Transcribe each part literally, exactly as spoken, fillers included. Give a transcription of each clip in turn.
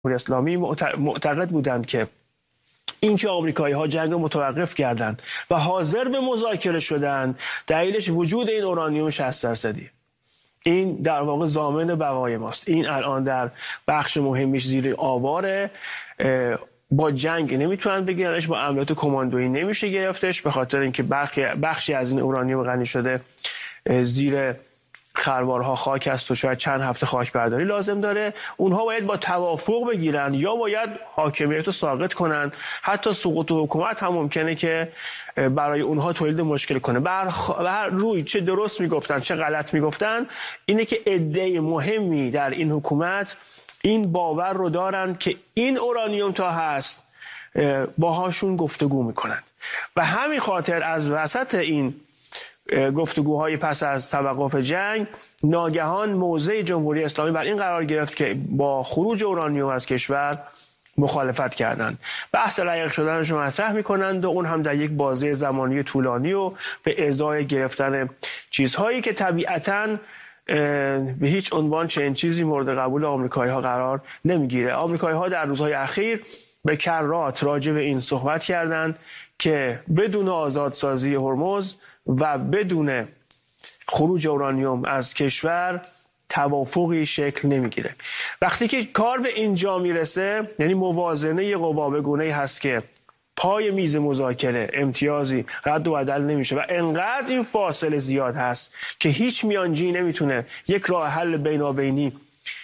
اسلامی معتقد بودند که اینکه آمریکایی‌ها جنگ رو متوقف کردند و حاضر به مذاکره شدند دلیلش وجود این اورانیوم شصت درصدی. این در واقع ضامن بقای ماست. این الان در بخش مهمیش زیر آواره، با جنگ نمیتونن بگیرنش، با عملیات کماندویی نمیشه گرفتش، به خاطر اینکه بخشی از این اورانیوم غنی شده زیر خروارها خاک است و شاید چند هفته خاک برداری لازم داره. اونها باید با توافق بگیرن یا باید حاکمیت رو ساقط کنن. حتی سقوط حکومت هم ممکنه که برای اونها تولید مشکل کنه. به هر روی چه درست میگفتن چه غلط میگفتن، اینه که عده مهمی در این حکومت این باور رو دارن که این اورانیوم تا هست باهاشون گفتگو میکنن و همین خاطر از وسط این گفتگوهای پس از توقف جنگ ناگهان موضع جمهوری اسلامی بر این قرار گرفت که با خروج اورانیوم از کشور مخالفت کردند. بحث رقیق شدنش رو مطرح میکنند و اون هم در یک بازه زمانی طولانی و به ازای گرفتن چیزهایی که طبیعتاً به هیچ عنوان چنین چیزی مورد قبول آمریکایی‌ها قرار نمیگیره. آمریکایی‌ها در روزهای اخیر به کرات راجع به این صحبت کردند که بدون آزادسازی هرمز و بدون خروج اورانیوم از کشور توافقی شکل نمیگیره. وقتی که کار به اینجا میرسه، یعنی موازنه قوا به گونه‌ای هست که پای میز مذاکره امتیازی رد و بدل نمیشه و انقدر این فاصله زیاد هست که هیچ میانجی نمیتونه یک راه حل بینابینی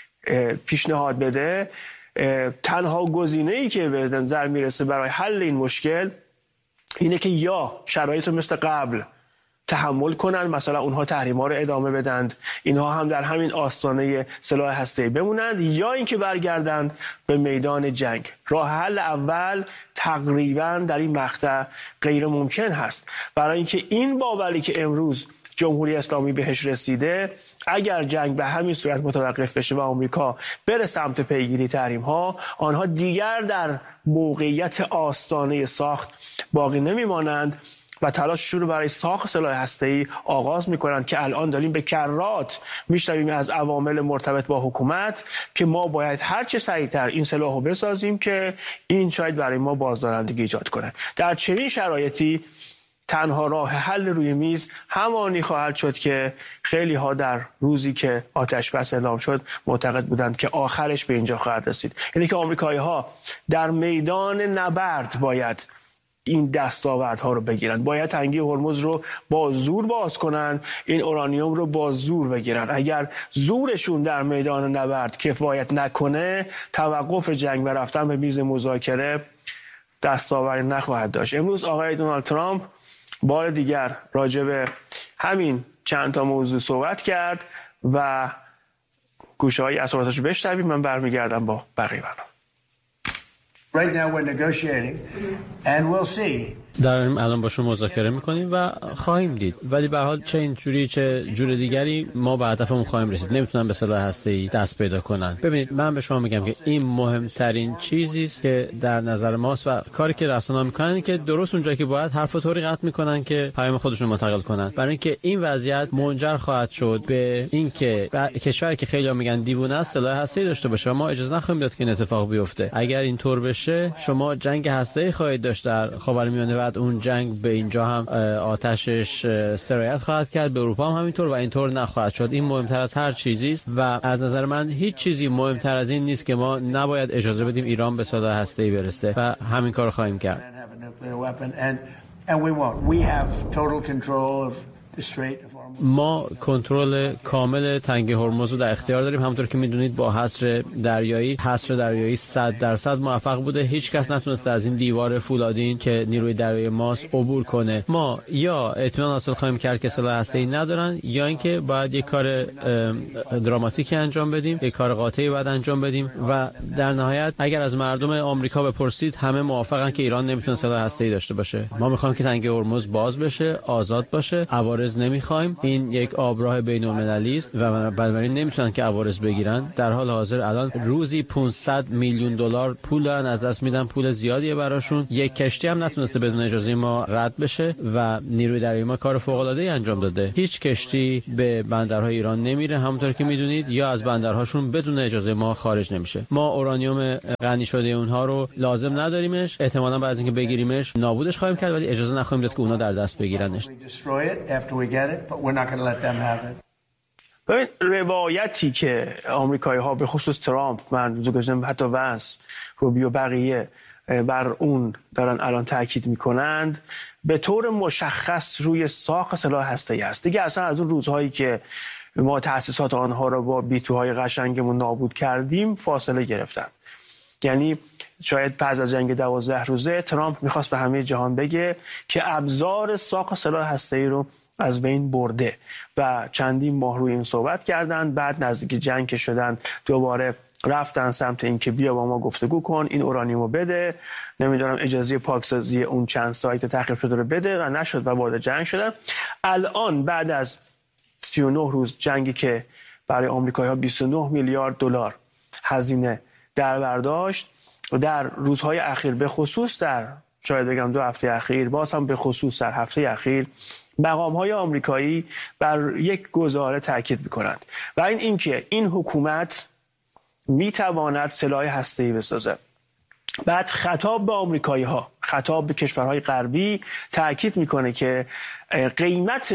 پیشنهاد بده، تنها گزینه‌ای که به نظر میرسه برای حل این مشکل اینه که یا شرایط رو مثل قبل تحمل کنن، مثلا اونها تحریم‌ها رو ادامه بدند، اینها هم در همین آستانه سلاح هسته‌ای بمونند، یا اینکه برگردند به میدان جنگ. راه حل اول تقریبا در این مقطع غیر ممکن هست، برای اینکه این باوری که امروز جمهوری اسلامی بهش رسیده، اگر جنگ به همین صورت متوقف بشه و آمریکا بره سمت پیگیری تحریم‌ها، آنها دیگر در موقعیت آستانه ساخت باقی نمیمانند و تلاششون رو برای ساخت سلاح هسته‌ای آغاز میکنند که الان داریم به کرات میشنویم از عوامل مرتبط با حکومت که ما باید هر چه سریعتر این سلاح رو بسازیم که این شاید برای ما بازدارندگی ایجاد کنه. در چنین شرایطی تنها راه حل روی میز همانی خواهد شد که خیلی ها در روزی که آتش بس اعلام شد معتقد بودند که آخرش به اینجا خواهد رسید، یعنی که آمریکایی ها در میدان نبرد باید این دستاوردها رو بگیرن، باید تنگی هرمز رو با زور باز کنن، این اورانیوم رو با زور بگیرن. اگر زورشون در میدان نبرد کفایت نکنه، توقف جنگ و رفتن به میز مذاکره دستاوردی نخواهد داشت. امروز آقای دونالد ترامپ بار دیگر راجع به همین چند تا موضوع صحبت کرد و گوشه‌های اصالتش رو بشنویم، من برمیگردم با بقیه برنامه. Right now we're negotiating and we'll see. داریم الان با شما مذاکره میکنیم و خواهیم دید، ولی به هر حال چه اینجوری چه جور دیگری ما به هدفمون خواهیم رسید. نمیتونن به سلاح هسته‌ای دست پیدا کنن. ببینید من به شما میگم که این مهمترین چیزی است که در نظر ماست و کاری که رسانه‌ها میکنن که درست اونجایی که باید حرفو طوری قطع میکنن که پیام خودشون منتقل کنن، برای اینکه این وضعیت منجر خواهد شد به اینکه کشوری که خیلی‌ها میگن دیوونه است سلاح هسته‌ای داشته باشه و ما اجازه نخواهیم داد که این اتفاق بیفته. اگر اینطور بشه شما جنگ هسته‌ای خواهید داشت در خاورمیانه، اون جنگ به اینجا هم آتشش سرایت خواهد کرد، به اروپا هم همینطور و اینطور نخواهد شد. این مهمتر از هر چیزی است و از نظر من هیچ چیزی مهمتر از این نیست که ما نباید اجازه بدیم ایران به سلاح هسته‌ای برسه و همین کارو خواهیم کرد. ما کنترل کامل تنگه هرمز رو در اختیار داریم. همونطور که میدونید با حصر دریایی حصر دریایی صد درصد موفق بوده. هیچ کس نتونسته از این دیوار فولادین که نیروی دریایی ماست عبور کنه. ما یا اطمینان حاصل خواهیم کرد که سلاح هسته‌ای ندارن، یا اینکه باید یک کار دراماتیکی انجام بدیم، یک کار قاطعی باید انجام بدیم و در نهایت اگر از مردم آمریکا بپرسید همه موافقن که ایران نمیتونه سلاح هسته‌ای داشته باشه. ما میخوایم که تنگه هرمز باز بشه، آزاد باشه، عوارض نمیخوایم اورانیوم این یک آبراه بین‌المللی است و بنابراین نمیتونن که عوارض بگیرن. در حال حاضر الان روزی پانصد میلیون دلار پول دارن از دست میدن، پول زیادیه براشون. یک کشتی هم نتونسته بدون اجازه ما رد بشه و نیروی دریایی ما کار فوق العاده ای انجام داده. هیچ کشتی به بندرهای ایران نمیره همونطور که میدونید، یا از بندرهاشون بدون اجازه ما خارج نمیشه. ما اورانیوم غنی شده اونها رو لازم نداریمش، احتمالاً بعد از اینکه بگیریمش نابودش خواهیم کرد، ولی اجازه نخواهیم داد که اونا در دست بگیرنش. ببین روایتی که آمریکایی ها به خصوص ترامپ، من گذاشتم حتی ونس، روبیو، بقیه بر اون دارن الان تاکید میکنند، به طور مشخص روی ساخت سلاح هسته‌ای است. دیگه اصلا از اون روزهایی که ما تأسیسات آنها را با بیتوهای قشنگمون نابود کردیم فاصله گرفتن. یعنی شاید پس از جنگ دوازده روزه ترامپ میخواست به همه جهان بگه که ابزار ساخت سلاح هسته‌ای رو از بین برده و چندین ماه روی این صحبت کردن. بعد نزدیک جنگ که شدن دوباره رفتن سمت این که بیا با ما گفتگو کن، این اورانیومو بده، نمیدونم اجازه پاکسازی اون چند سایت تخریب شده رو بده، و نشد و وارد جنگ شدن. الان بعد از سی و نه روز جنگی که برای آمریکایی‌ها بیست و نه میلیارد دلار هزینه در برداشت، در روزهای اخیر به خصوص در شاید بگم دو هفته اخیر، باز هم به خصوص در هفته اخیر، مقام‌های آمریکایی بر یک گزاره تاکید می‌کنند و این اینکه این حکومت می‌تواند سلاح هسته‌ای بسازد. بعد خطاب به آمریکایی‌ها، خطاب به کشورهای غربی تاکید می‌کنه که قیمت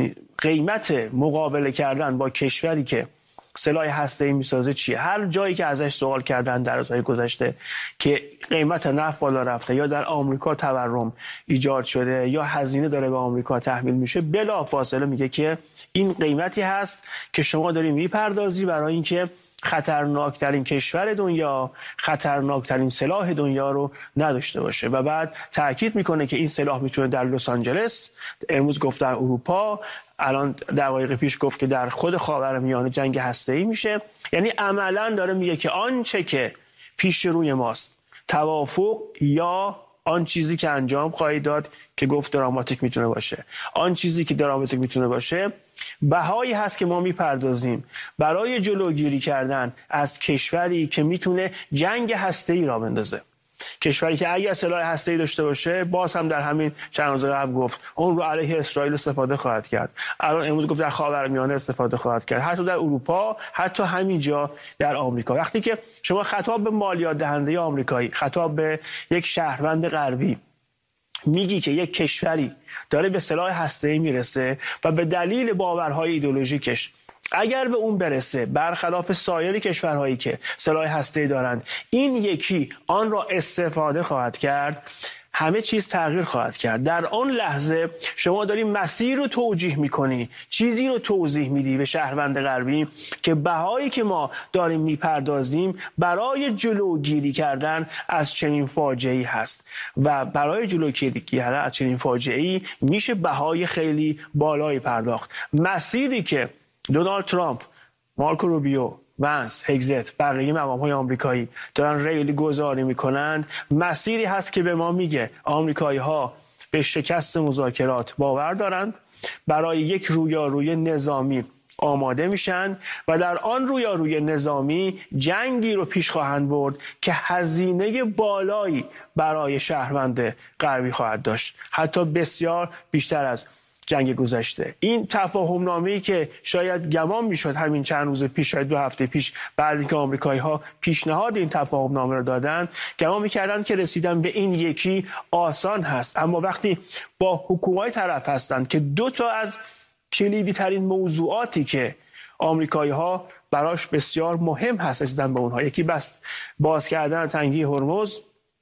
قیمت مقابله کردن با کشوری که سلاح هسته‌ای میسازه چیه. هر جایی که ازش سوال کردن در روزهای گذشته که قیمت نفت بالا رفته یا در آمریکا تورم ایجاد شده یا هزینه داره به آمریکا تحمیل میشه، بلافاصله میگه که این قیمتی هست که شما داری میپردازی برای اینکه خطرناکترین کشور دنیا، خطرناکترین سلاح دنیا رو نداشته باشه. و بعد تاکید میکنه که این سلاح میتونه در لس آنجلس، امروز گفت در اروپا، الان دقایق پیش گفت که در خود خاورمیانه جنگ هسته‌ای میشه. یعنی عملاً داره میگه که آنچه که پیش روی ماست توافق یا آن چیزی که انجام خواهید داد که گفت دراماتیک میتونه باشه، آن چیزی که دراماتیک میتونه باشه بهایی هست که ما میپردازیم برای جلوگیری کردن از کشوری که میتونه جنگ هسته‌ای را بندازه. کشوری که اگر سلاح هسته‌ای داشته باشه، باز هم در همین چند روز قبل گفت اون رو علیه اسرائیل استفاده خواهد کرد. الان امروز گفت در خاورمیانه استفاده خواهد کرد، حتی در اروپا، حتی همینجا در آمریکا. وقتی که شما خطاب به مالیات دهنده آمریکایی، خطاب به یک شهروند غربی میگی که یک کشوری داره به سلاح هسته‌ای میرسه و به دلیل باورهای ایدئولوژیکش اگر به اون برسه، برخلاف سایر کشورهایی که سلاح هسته‌ای دارند، این یکی آن را استفاده خواهد کرد، همه چیز تغییر خواهد کرد. در آن لحظه شما داری مسیر رو توجیه میکنی، چیزی رو توضیح میدی به شهروند غربی که بهایی که ما داریم میپردازیم برای جلوگیری کردن از چنین فاجعه‌ای هست و برای جلوگیری کردن از چنین فاجعه‌ای میشه بهای خیلی بالایی پرداخت. مسیری که دونالد ترامپ، مارکو روبیو، ونس، هگزت، بقیه مقام‌های آمریکایی دارن ریلی گذاری میکنند، مسیری هست که به ما میگه آمریکایی‌ها به شکست مذاکرات باور دارند، برای یک رویاروی نظامی آماده میشن و در آن رویاروی نظامی جنگی رو پیش خواهند برد که هزینه بالایی برای شهروند غربی خواهد داشت، حتی بسیار بیشتر از جنگ گذشته. این تفاهم نامه‌ای که شاید گمان میشد همین چند روز پیش، شاید دو هفته پیش، بعد اینکه آمریکایی‌ها پیشنهاد این تفاهم نامه رو دادن، گمان می‌کردن که رسیدن به این یکی آسان هست. اما وقتی با حکومت طرف هستند که دو تا از کلیدی ترین موضوعاتی که آمریکایی‌ها براش بسیار مهم هست رسیدن به اونها، یکی بس باز کردن تنگی هرمز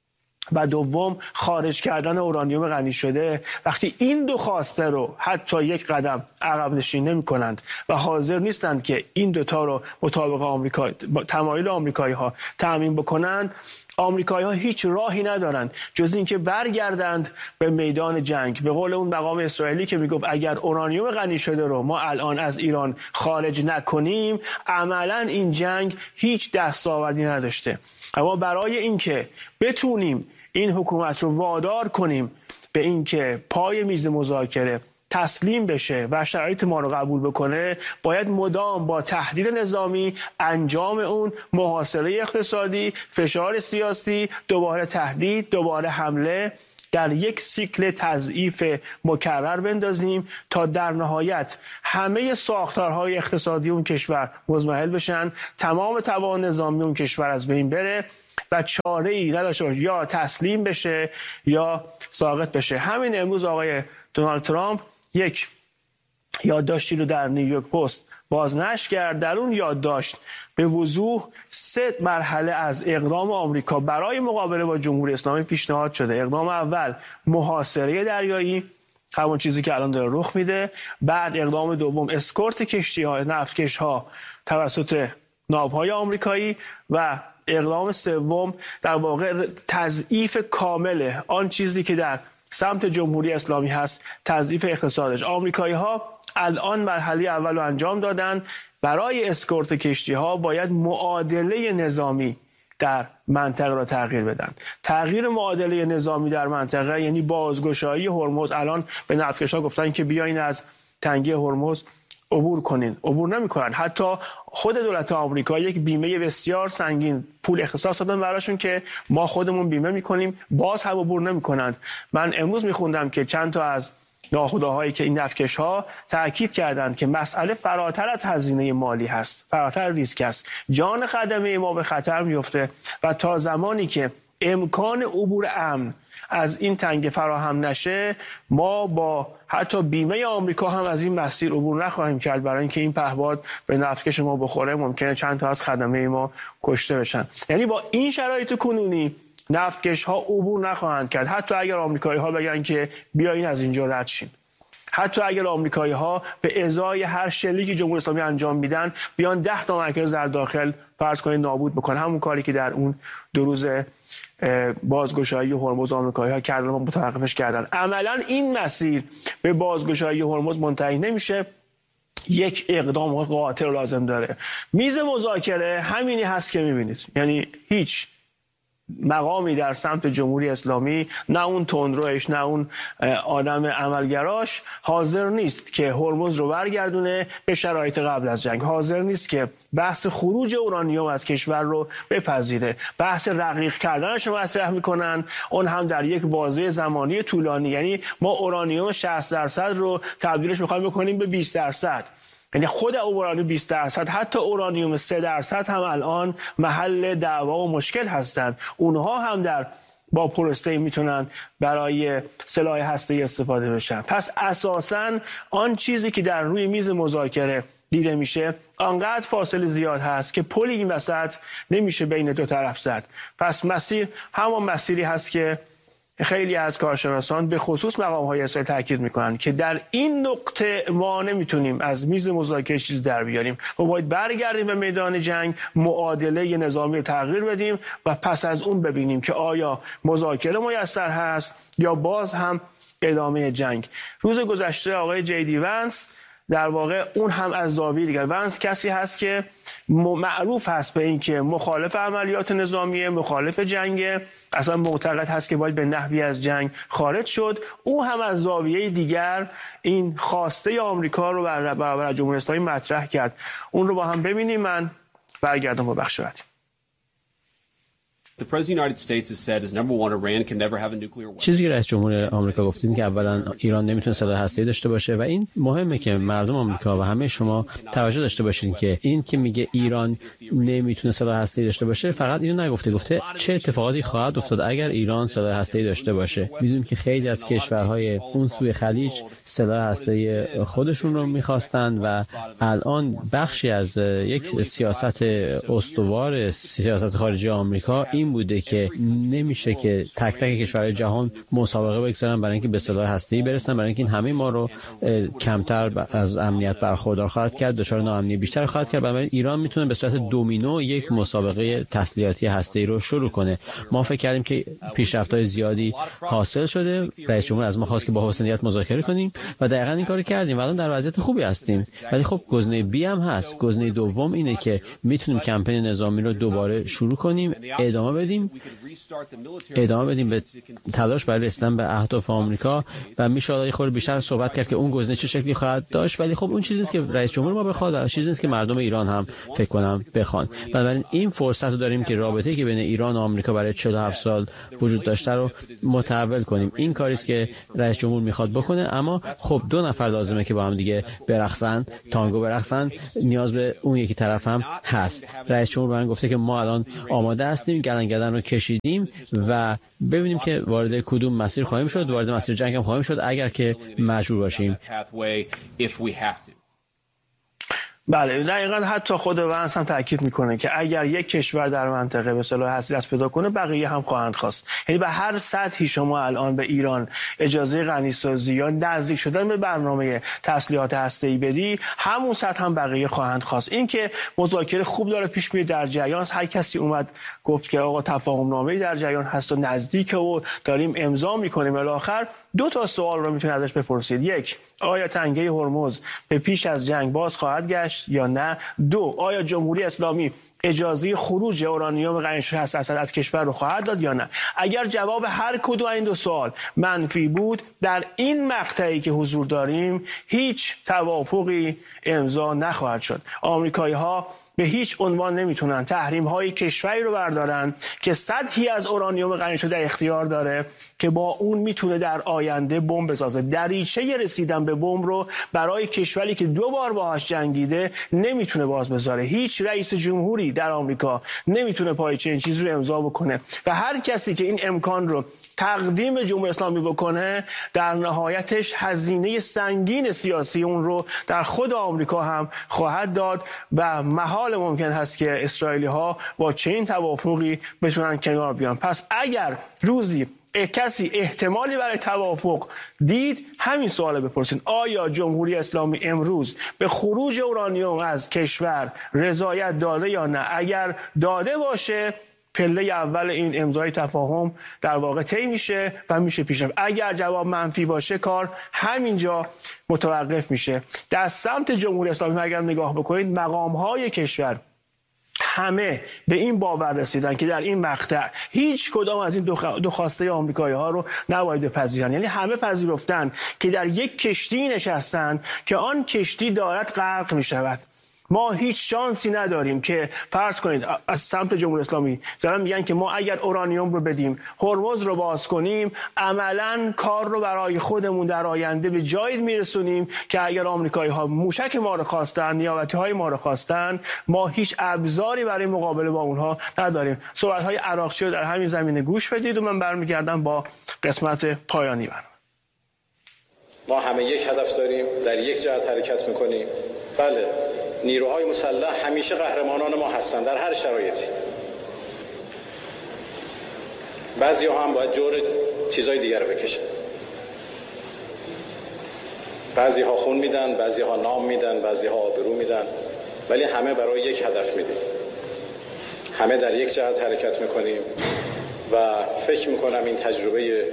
و دوم خارج کردن اورانیوم غنی شده، وقتی این دو خواسته رو حتی یک قدم عقب نشینی نمی‌کنند و حاضر نیستند که این دوتا رو مطابق آمریکا تمایل آمریکایی‌ها تامین بکنند، آمریکایی‌ها هیچ راهی ندارند جز اینکه برگردند به میدان جنگ. به قول اون مقام اسرائیلی که میگفت اگر اورانیوم غنی شده رو ما الان از ایران خارج نکنیم، عملاً این جنگ هیچ دستاوردی نداشته. اما برای اینکه بتونیم این حکومت رو وادار کنیم به اینکه پای میز مذاکره تسلیم بشه و شرایط ما رو قبول بکنه، باید مدام با تهدید نظامی، انجام اون، محاصره اقتصادی، فشار سیاسی، دوباره تهدید، دوباره حمله، در یک سیکل تضعیف مکرر بندازیم تا در نهایت همه ساختارهای اقتصادی اون کشور مضمحل بشن، تمام توان نظامی اون کشور از بین بره و چاره‌ای نداشته باشه، یا تسلیم بشه یا ساقط بشه. همین امروز آقای دونالد ترامپ یک یادداشتی رو در نیویورک پست بازنشر کرد. در اون یادداشت به وضوح سه مرحله از اقدام آمریکا برای مقابله با جمهوری اسلامی پیشنهاد شده. اقدام اول محاصره دریایی، همون چیزی که الان داره رخ میده. بعد اقدام دوم اسکورت کشتی‌ها، نفتکش‌ها توسط ناوهای آمریکایی. و اقدام سوم در واقع تضعیف کامل آن چیزی که در سمت جمهوری اسلامی هست، تضعیف اقتصادش. آمریکایی‌ها الان مرحله اول رو انجام دادن. برای اسکورت کشتی‌ها باید معادله نظامی در منطقه را تغییر بدن. تغییر معادله نظامی در منطقه یعنی بازگشایی هرمز. الان به نفتکش‌ها گفتن که بیاین از تنگه هرمز عبور کنین، عبور نمی‌کنن. حتی خود دولت آمریکا یک بیمه بسیار سنگین پول اختصاص دادن براشون که ما خودمون بیمه می‌کنیم، باز هم عبور نمی‌کنند. من امروز می‌خوندم که چند تا از ناخودآهایی که این نفتکش‌ها تاکید کردند که مسئله فراتر از هزینه مالی هست، فراتر ریسک است. جان خدمه ما به خطر میفته و تا زمانی که امکان عبور امن از این تنگه فراهم نشه، ما با حتی بیمه آمریکا هم از این مسیر عبور نخواهیم کرد، برای اینکه این پهپاد به نفتکش ما بخوره ممکنه چند تا از خدمه ما کشته بشن. یعنی با این شرایط کنونی نفتکش ها عبور نخواهند کرد، حتی اگر آمریکایی ها بگن که بیاین از اینجا رد شین. حتی اگر آمریکایی ها به ازای هر شلیکی جمهوری اسلامی انجام میدن بیان ده تا مرکز در داخل فرض کنید نابود بکنن، همون کاری که در اون دو روز بازگشایی هرمز آمریکایی ها کردن و متوقفش کردن. عملا این مسیر به بازگشایی هرمز منتهی نمیشه، یک اقدام قاطع لازم داره. میز مذاکره همینی هست که میبینید، یعنی هیچ مقامی در سمت جمهوری اسلامی، نه اون تندروش نه اون آدم عملگراش، حاضر نیست که هرمز رو برگردونه به شرایط قبل از جنگ. حاضر نیست که بحث خروج اورانیوم از کشور رو بپذیره. بحث رقیق کردنش رو مطرح میکنن، اون هم در یک بازه زمانی طولانی. یعنی ما اورانیوم شصت درصد رو تبدیلش میخوایم بکنیم به بیست درصد. یعنی خود اورانیوم بیست درصد، حتی اورانیوم سه درصد هم الان محل دعوا و مشکل هستند. اونها هم در با پروسته میتونن برای سلاح هسته‌ای استفاده بشن. پس اساساً آن چیزی که در روی میز مذاکره دیده میشه آنقدر فاصله زیاد هست که پلی این وسط نمیشه بین دو طرف زد. پس مسیر همون مسیری هست که خیلی از کارشناسان به خصوص مقام‌های اسرائیل تاکید میکنن که در این نقطه ما نمیتونیم از میز مذاکره چیز در بیاریم. ما باید برگردیم به میدان جنگ، معادله نظامی تغییر بدیم و پس از اون ببینیم که آیا مذاکره میسر هست یا باز هم ادامه جنگ. روز گذشته آقای جی دی ونس در واقع اون هم از زاویه دیگر، ونس کسی هست که معروف هست به این که مخالف عملیات نظامیه، مخالف جنگه، اصلا معتقد هست که باید به نحوی از جنگ خارج شد. او هم از زاویه دیگر این خواسته آمریکا رو برابر جمهوری اسلامی مطرح کرد. اون رو با هم ببینیم. من برگردم با بخش بعدی. چیزی که رئیس جمهور آمریکا گفتین که اولا ایران نمیتونه سلاح هسته‌ای داشته باشه و این مهمه که مردم آمریکا و همه شما توجه داشته باشین که این که میگه ایران نمیتونه سلاح هسته‌ای داشته باشه فقط اینو نگفته، گفته چه اتفاقاتی خواهد افتاد اگر ایران سلاح هسته‌ای داشته باشه. میدونیم که خیلی از کشورهای اون سوی خلیج سلاح هسته‌ای خودشون رو میخواستن و الان بخشی از یک سیاست استوار سیاست خارجی آمریکا این بوده که نمیشه که تک تک کشورهای جهان مسابقه بگذارن برای اینکه به سلاح هسته‌ای برسن، برای اینکه این همه ما رو کمتر از امنیت برخوردار خواهد کرد، دچار ناامنی بیشتر خواهد کرد. برای ایران میتونه به صورت دومینو یک مسابقه تسلیحاتی هسته‌ای رو شروع کنه. ما فکر کردیم که پیشرفت‌های زیادی حاصل شده، رئیس جمهور از ما خواست که با حسنیت مذاکره کنیم و دقیقاً این کارو کردیم و الان در وضعیت خوبی هستیم. ولی خب گزینه بی هم هست. گزینه دوم اینه که میتونیم کمپین نظامی رو دوباره شروع کنیم، ادامه بدیم ادامه بدیم به تلاش برای رسیدن به اهداف آمریکا و میشه یه خورده بیشتر صحبت کرد که اون گزینه چه شکلی خواهد داشت، ولی خب اون چیزی نیست که رئیس جمهور ما بخواد و چیزی نیست که مردم ایران هم فکر کنم بخوان. بنابراین این فرصت رو داریم که رابطه‌ای که بین ایران و آمریکا برای چهل و هفت سال وجود داشته رو متحول کنیم. این کاری است که رئیس جمهور میخواد بکنه، اما خب دو نفر لازمه که با هم دیگه برقصن، تانگو برقصن، نیاز به اون یکی طرف هم هست. رئیس جمهور من گفته که ما الان آماده هستیم، گردن گردن رو کشیدیم و ببینیم که وارد کدوم مسیر خواهیم شد. وارد مسیر جنگ هم خواهیم شد اگر که مجبور باشیم. بله دقیقاً. حتی خود ونس هم تاکید میکنه که اگر یک کشور در منطقه به اصطلاح هستی دست پیدا کنه بقیه هم خواهند خواست. یعنی به هر سطحی شما الان به ایران اجازه غنیسازی یا نزدیک شدن به برنامه تسلیحات هسته‌ای بدی، همون سطح هم بقیه خواهند خواست. این که مذاکره خوب داره پیش میره، در جریان هر کسی اومد گفت که آقا تفاهم نامه‌ای در جریان هست و نزدیکه و داریم امضا میکنیم. الاخر دو تا سوال رو میتونید ازش بپرسید: یک، آیا تنگه هرمز به پیش از جنگ باز خواهد گشت یا نه؟ دو، آیا جمهوری اسلامی اجازه خروج اورانیوم غنی شده هسته از کشور رو خواهد داد یا نه؟ اگر جواب هر کدوم این دو سوال منفی بود، در این مقطعی که حضور داریم هیچ توافقی امضا نخواهد شد. آمریکایی‌ها به هیچ عنوان نمیتونن تحریم های کشوری رو بردارن که سطحی از اورانیوم غنی شده اختیار داره که با اون میتونه در آینده بمب بسازه. دریچه رسیدن به بمب رو برای کشوری که دو بار باهاش جنگیده نمیتونه باز بذاره. هیچ رئیس جمهوری در آمریکا نمیتونه پایچه این چیز رو امضا بکنه و هر کسی که این امکان رو تقدیم جمهوری اسلامی بکنه در نهایتش هزینه سنگین سیاسی اون رو در خود آمریکا هم خواهد داد و محال ممکن هست که اسرائیلی ها با چنین توافقی بتونن کنار بیان. پس اگر روزی کسی احتمالی برای توافق دید، همین سوال بپرسید: آیا جمهوری اسلامی امروز به خروج اورانیوم از کشور رضایت داده یا نه؟ اگر داده باشه، پله اول این امضای تفاهم در واقع طی میشه و میشه پیش رفت. اگر جواب منفی باشه، کار همینجا متوقف میشه. در سمت جمهوری اسلامی اگر نگاه بکنید، مقام‌های کشور همه به این باور رسیدن که در این مقطع هیچ کدام از این دو خواسته آمریکایی ها رو نباید بپذیرن. یعنی همه پذیرفتن که در یک کشتی نشستن که آن کشتی دارد غرق می شود. ما هیچ شانسی نداریم که فرض کنید از سمت جمهوری اسلامی زدن میگن که ما اگر اورانیوم رو بدیم، هرمز رو باز کنیم، عملاً کار رو برای خودمون در آینده به جایی میرسونیم که اگر آمریکایی ها موشک ما رو خواستن، نیابتی های ما رو خواستن، ما هیچ ابزاری برای مقابله با اونها نداریم. صحبت های عراقچی رو در همین زمینه گوش بدید و من برمیگردم با قسمت پایانی برنامه. ما همه یک هدف داریم، در یک جهت حرکت میکنیم. بله، نیروهای مسلح همیشه قهرمانان ما هستند در هر شرایطی. بعضی ها هم باید جور چیزای دیگر رو بکشن. بعضی ها خون میدن، بعضی ها نام میدن، بعضی ها آبرو میدن، ولی همه برای یک هدف میدیم. همه در یک جهت حرکت میکنیم و فکر میکنم این تجربه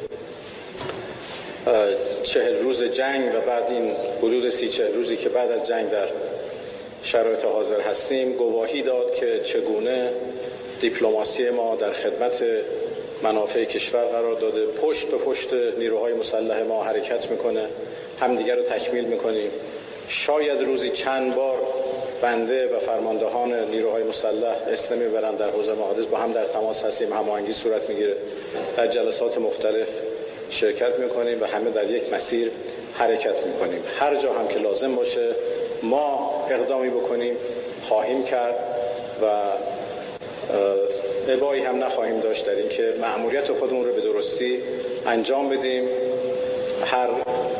چهل روز جنگ و بعد این حدود سی چهل روزی که بعد از جنگ در شرایط حاضر هستیم گواهی داد که چگونه دیپلماسی ما در خدمت منافع کشور قرار داده، پشت به پشت نیروهای مسلح ما حرکت میکنه، همدیگر رو تکمیل میکنیم. شاید روزی چند بار بنده و فرماندهان نیروهای مسلح اسلمی برن در حوزه محادث با هم در تماس هستیم، هماهنگی صورت میگیره، در جلسات مختلف شرکت میکنیم و همه در یک مسیر حرکت میکنیم. هر جا هم که لازم باشه ما اقدامی بکنیم خواهیم کرد و ابایی هم نخواهیم داشت در این که مأموریت خودمون رو به درستی انجام بدیم. هر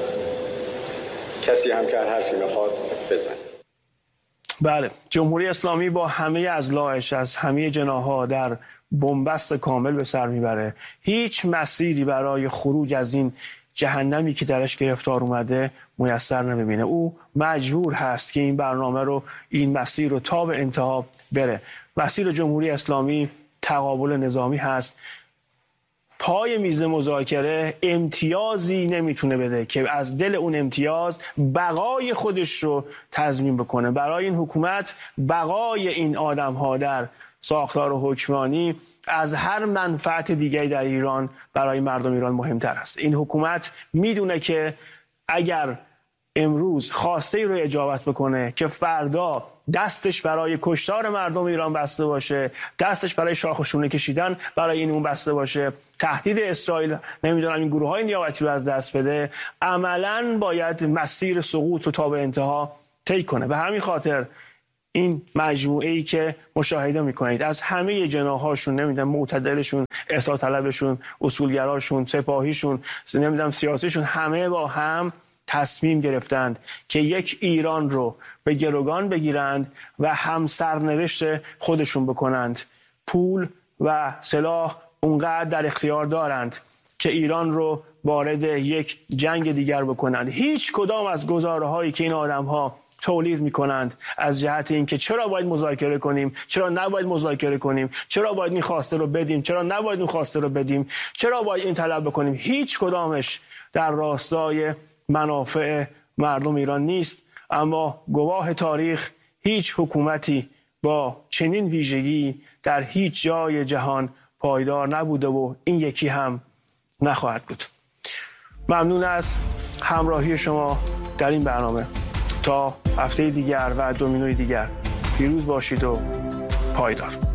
کسی هم که هر حرفی میخواد بزنه. بله، جمهوری اسلامی با همه اضلاعش از همه جناح‌ها در بنبست کامل به سر میبره. هیچ مسیری برای خروج از این جهنمی که درش گرفتار اومده میسر نمیبینه. او مجبور هست که این برنامه رو، این مسیر رو تا به انتها بره. مسیر جمهوری اسلامی تقابل نظامی هست. پای میز مذاکره امتیازی نمیتونه بده که از دل اون امتیاز بقای خودش رو تضمین بکنه. برای این حکومت بقای این آدم ها در ساختار حکمرانی از هر منفعت دیگری در ایران برای مردم ایران مهمتر است. این حکومت میدونه که اگر امروز خواسته ای رو اجابت بکنه که فردا دستش برای کشتار مردم ایران بسته باشه، دستش برای شاخ و شونه کشیدن برای این اون بسته باشه، تهدید اسرائیل نمیدونم این گروه های نیابتی رو از دست بده، عملاً باید مسیر سقوط رو تا به انتها طی کنه. به همین خاطر این مجموعه ای که مشاهده میکنید از همه جناحاشون، نمیدونم معتدلشون، اصلاح طلبشون، اصولگراشون، سپاهیشون، نمیدونم سیاسیشون، همه با هم تصمیم گرفتند که یک ایران رو به گروگان بگیرند و هم سرنوشت خودشون بکنند. پول و سلاح اونقدر در اختیار دارند که ایران رو وارد یک جنگ دیگر بکنند. هیچ کدام از گزاره‌هایی که این آدم‌ها تولید میکنند از جهت اینکه چرا باید مذاکره کنیم، چرا نباید مذاکره کنیم، چرا باید این خواسته رو بدیم، چرا نباید اون خواسته رو بدیم، چرا باید این طلب بکنیم، هیچ کدامش در راستای منافع مردم ایران نیست. اما گواه تاریخ هیچ حکومتی با چنین ویژگی در هیچ جای جهان پایدار نبوده و این یکی هم نخواهد بود. ممنون از همراهی شما در این برنامه. تا هفته دیگر و دومینوی دیگر پیروز باشید و پایدار.